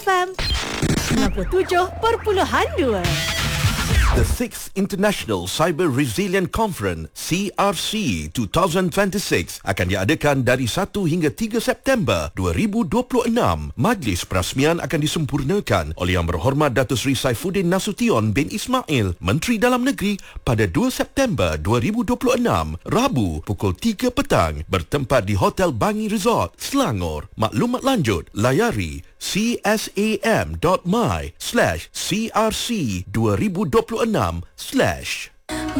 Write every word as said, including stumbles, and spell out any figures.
F M sembilan puluh tujuh perpuluhan dua. The sixth International Cyber Resilient Conference C R C dua ribu dua puluh enam akan diadakan dari satu hingga tiga September dua ribu dua puluh enam. Majlis perasmian akan disempurnakan oleh Yang Berhormat Datuk Seri Saifuddin Nasution bin Ismail, Menteri Dalam Negeri, pada dua September dua ribu dua puluh enam, Rabu pukul tiga petang, bertempat di Hotel Bangi Resort, Selangor. Maklumat lanjut layari csam dot my slash crc dua ribu dua puluh enam slash